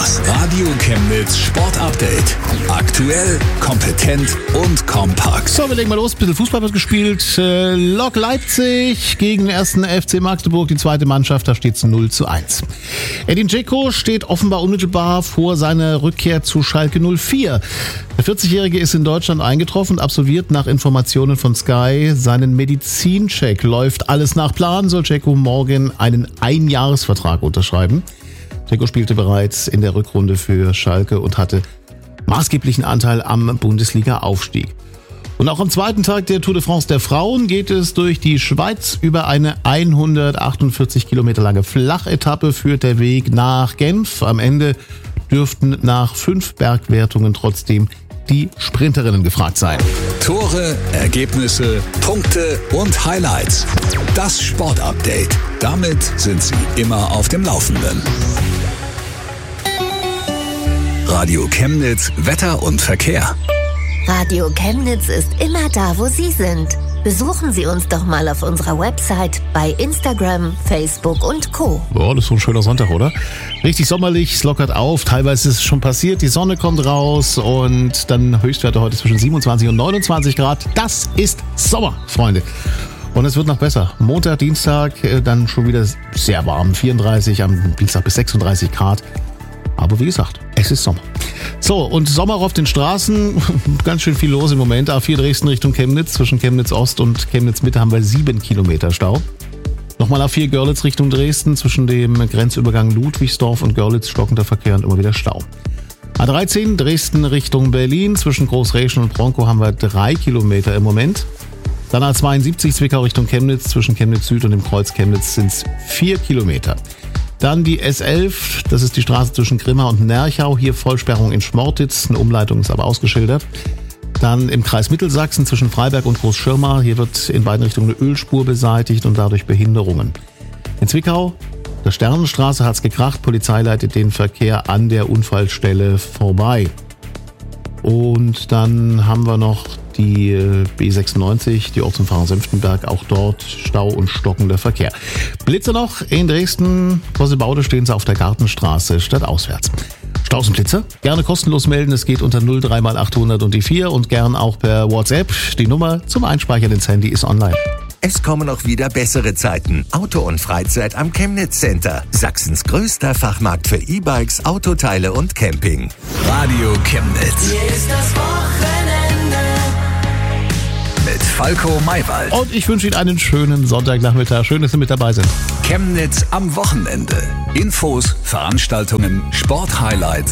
Das Radio Chemnitz Sport Update. Aktuell, kompetent und kompakt. So, wir legen mal los. Ein bisschen Fußball wird gespielt. Lok Leipzig gegen den 1. FC Magdeburg, die zweite Mannschaft. Da steht es 0:1. Edin Dzeko steht offenbar unmittelbar vor seiner Rückkehr zu Schalke 04. Der 40-Jährige ist in Deutschland eingetroffen und absolviert nach Informationen von Sky seinen Medizincheck. Läuft alles nach Plan, soll Dzeko morgen einen Einjahresvertrag unterschreiben. Dzeko spielte bereits in der Rückrunde für Schalke und hatte maßgeblichen Anteil am Bundesliga-Aufstieg. Und auch am zweiten Tag der Tour de France der Frauen geht es durch die Schweiz. Über eine 148 Kilometer lange Flachetappe führt der Weg nach Genf. Am Ende dürften nach 5 Bergwertungen trotzdem die Sprinterinnen gefragt sein. Tore, Ergebnisse, Punkte und Highlights. Das Sportupdate. Damit sind Sie immer auf dem Laufenden. Radio Chemnitz Wetter und Verkehr. Radio Chemnitz ist immer da, wo Sie sind. Besuchen Sie uns doch mal auf unserer Website, bei Instagram, Facebook und Co. Boah, das ist so ein schöner Sonntag, oder? Richtig sommerlich, es lockert auf, teilweise ist es schon passiert, die Sonne kommt raus und dann Höchstwerte heute zwischen 27 und 29 Grad. Das ist Sommer, Freunde. Und es wird noch besser. Montag, Dienstag dann schon wieder sehr warm, 34, am Dienstag bis 36 Grad. Aber wie gesagt, es ist Sommer. So, und Sommer auf den Straßen, ganz schön viel los im Moment. A4 Dresden Richtung Chemnitz, zwischen Chemnitz Ost und Chemnitz Mitte haben wir 7 Kilometer Stau. Nochmal A4 Görlitz Richtung Dresden, zwischen dem Grenzübergang Ludwigsdorf und Görlitz stockender Verkehr und immer wieder Stau. A13 Dresden Richtung Berlin, zwischen Großräschen und Bronkow haben wir 3 Kilometer im Moment. Dann A72 Zwickau Richtung Chemnitz, zwischen Chemnitz Süd und dem Kreuz Chemnitz sind es 4 Kilometer. Dann die S11, das ist die Straße zwischen Grimma und Nerchau, hier Vollsperrung in Schmortitz, eine Umleitung ist aber ausgeschildert. Dann im Kreis Mittelsachsen zwischen Freiberg und Großschirma, hier wird in beiden Richtungen eine Ölspur beseitigt und dadurch Behinderungen. In Zwickau, der Sternenstraße hat's gekracht, Polizei leitet den Verkehr an der Unfallstelle vorbei. Und dann haben wir noch die B96, die Ortsumfahrung Senftenberg, auch dort Stau und stockender Verkehr. Blitze noch in Dresden, Kossebaude stehen sie auf der Gartenstraße stadtauswärts. Staus und Blitze? Gerne kostenlos melden, es geht unter 03 mal 800 und die 4 und gern auch per WhatsApp. Die Nummer zum Einspeichern ins Handy ist online. Es kommen auch wieder bessere Zeiten. Auto und Freizeit am Chemnitz Center. Sachsens größter Fachmarkt für E-Bikes, Autoteile und Camping. Radio Chemnitz. Hier ist das Wochenende. Mit Falco Maywald. Und ich wünsche Ihnen einen schönen Sonntagnachmittag. Schön, dass Sie mit dabei sind. Chemnitz am Wochenende. Infos, Veranstaltungen, Sporthighlights